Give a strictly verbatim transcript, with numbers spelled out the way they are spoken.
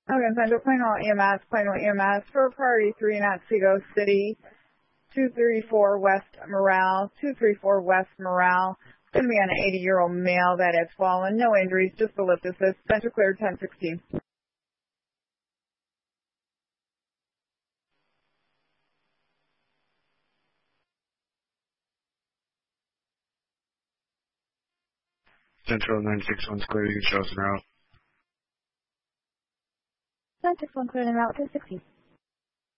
Okay, Central Plano E M S, Plano E M S for priority three in Otsego City, two three four West Morale, two three four West Morale. It's going to be an eighty-year-old male that has fallen. No injuries, just a lift assist. Center clear ten sixteen. Central nine six one's clear. You can show us en route. nine six one clear en route two sixteen.